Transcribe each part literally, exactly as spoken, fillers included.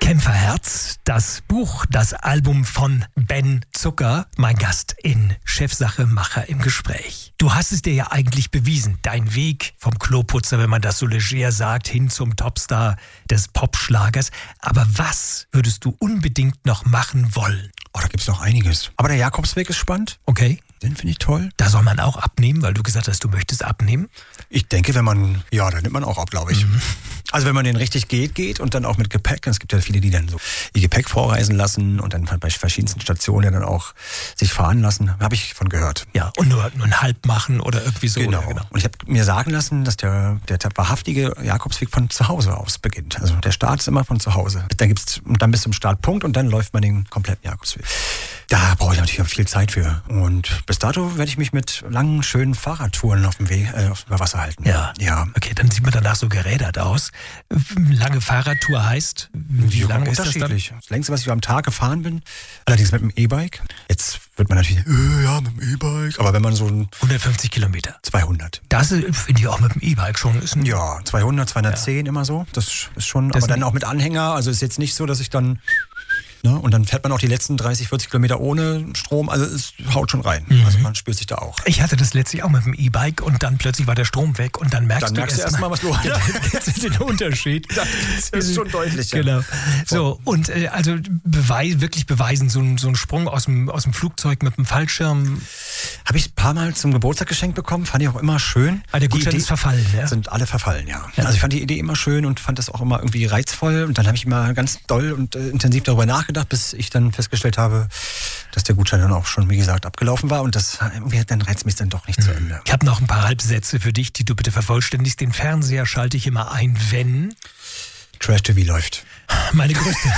Kämpferherz, das Buch, das Album von Ben Zucker, mein Gast in Chefsache Macher im Gespräch. Du hast es dir ja eigentlich bewiesen, dein Weg vom Kloputzer, wenn man das so leger sagt, hin zum Topstar des Popschlagers. Aber was würdest du unbedingt noch machen wollen? Oh, da gibt's noch einiges. Aber der Jakobsweg ist spannend. Okay. Den finde ich toll. Da soll man auch abnehmen, weil du gesagt hast, du möchtest abnehmen. Ich denke, wenn man, ja, da nimmt man auch ab, glaube ich. Mhm. Also wenn man den richtig geht, geht und dann auch mit Gepäck. Es gibt ja viele, die dann so ihr Gepäck vorreisen lassen und dann bei verschiedensten Stationen dann auch sich fahren lassen. Habe ich von gehört. Ja, und nur, nur einen Halb machen oder irgendwie so. Genau. Oder, genau. Und ich habe mir sagen lassen, dass der, der wahrhaftige Jakobsweg von zu Hause aus beginnt. Also der Start ist immer von zu Hause. Dann gibt's und dann bis zum Startpunkt und dann läuft man den kompletten Jakobsweg. Da brauche ich natürlich auch viel Zeit für. Und bis dato werde ich mich mit langen, schönen Fahrradtouren auf dem Weg, äh, über Wasser halten. Ja. Ja. Okay, dann sieht man danach so gerädert aus. Lange Fahrradtour heißt, wie ja, lange ist das dann? Unterschiedlich. Das längste, was ich am Tag gefahren bin, allerdings mit dem E-Bike. Jetzt wird man natürlich, äh, ja, mit dem E-Bike. Aber wenn man so ein... hundertfünfzig Kilometer. zweihundert. Das finde ich auch mit dem E-Bike schon. Ist ein ja, zweihundert, zweihundertzehn ja. Immer so. Das ist schon, das aber dann auch mit Anhänger. Also ist jetzt nicht so, dass ich dann... Ne? Und dann fährt man auch die letzten dreißig, vierzig Kilometer ohne Strom. Also es haut schon rein. Mhm. Also man spürt sich da auch. Ich hatte das letztlich auch mit dem E-Bike und dann plötzlich war der Strom weg und dann merkst dann du merkst erst du erstmal, was los ist. Den Unterschied. Das ist schon deutlich. Ja. Genau. So, und äh, also beweis, wirklich beweisen, so ein, so ein Sprung aus dem, aus dem Flugzeug mit dem Fallschirm. Habe ich ein paar Mal zum Geburtstag geschenkt bekommen. Fand ich auch immer schön. Aber der Gutschein ist verfallen, ja? Sind alle verfallen, ja. ja. Also ich fand die Idee immer schön und fand das auch immer irgendwie reizvoll. Und dann habe ich immer ganz doll und äh, intensiv darüber nachgedacht, bis ich dann festgestellt habe, dass der Gutschein dann auch schon, wie gesagt, abgelaufen war und das irgendwie dann reizt mich dann doch nicht mhm. zu Ende. Ich habe noch ein paar Halbsätze für dich, die du bitte vervollständigst. Den Fernseher schalte ich immer ein, wenn... Trash-T V läuft. Meine größte.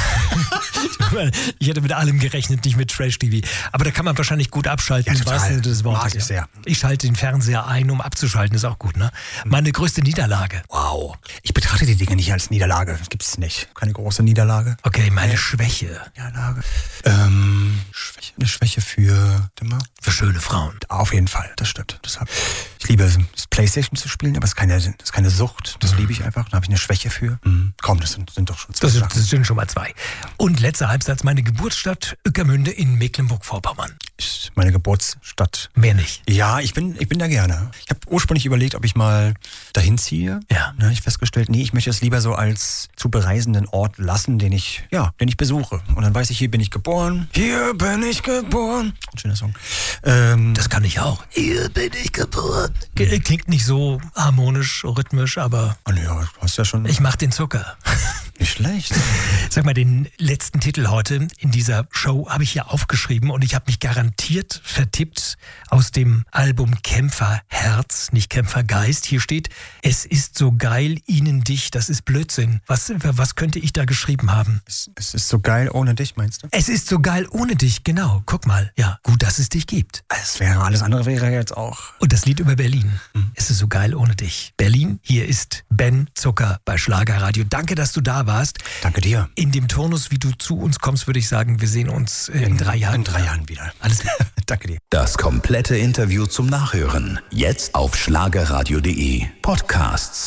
Ich hätte mit allem gerechnet, nicht mit Trash-T V. Aber da kann man wahrscheinlich gut abschalten, ja, im wahrsten Sinne des Wortes. Mag ich sehr. Ich schalte den Fernseher ein, um abzuschalten, ist auch gut, ne? Meine größte Niederlage. Wow. Ich betrachte die Dinge nicht als Niederlage. Das gibt's nicht. Keine große Niederlage. Okay, meine Schwäche. Niederlage. Ähm, Schwäche. Eine Schwäche für... Für schöne Frauen. Auf jeden Fall, das stimmt. Das hab, ich liebe es, Playstation zu spielen, aber es ist keine, das ist keine Sucht. Das mhm. liebe ich einfach. Da habe ich eine Schwäche für. Mhm. Komm, das sind, sind doch schon zwei. Das sind, das sind schon mal zwei. Und letzter Halbsatz, meine Geburtsstadt Ueckermünde in Mecklenburg-Vorpommern. Ist meine Geburtsstadt. Mehr nicht. Ja, ich bin, ich bin da gerne. Ich habe ursprünglich überlegt, ob ich mal dahin ziehe. Ja. Da habe ich festgestellt, nee, ich möchte es lieber so als zu bereisenden Ort lassen, den ich, ja, den ich besuche. Und dann weiß ich, hier bin ich geboren. Hier bin ich geboren. Ein schöner Song. Ähm, das kann ich auch. Hier bin ich geboren. Klingt nicht so harmonisch, rhythmisch, aber... Oh, ja, du hast ja schon... Ich mach den Zucker. Nicht schlecht. Sag mal, den letzten Titel heute in dieser Show habe ich hier aufgeschrieben und ich habe mich garantiert vertippt aus dem Album Kämpferherz, nicht Kämpfergeist. Hier steht, es ist so geil, ihnen dich, das ist Blödsinn. Was, was könnte ich da geschrieben haben? Es, es ist so geil ohne dich, meinst du? Es ist so geil ohne dich, genau. Guck mal, ja, gut, dass es dich gibt. Es wäre, alles andere wäre jetzt auch... Und das Lied über Berlin. Mhm. Es ist so geil ohne dich. Berlin, hier ist Ben Zucker bei Schlagerradio. Danke, dass du da warst. Danke dir. In dem Turnus, wie du zu uns kommst, würde ich sagen, wir sehen uns in, in drei Jahren. In drei Jahren wieder. Alles klar. Danke dir. Das komplette Interview zum Nachhören. Jetzt auf schlagerradio punkt de. Podcasts.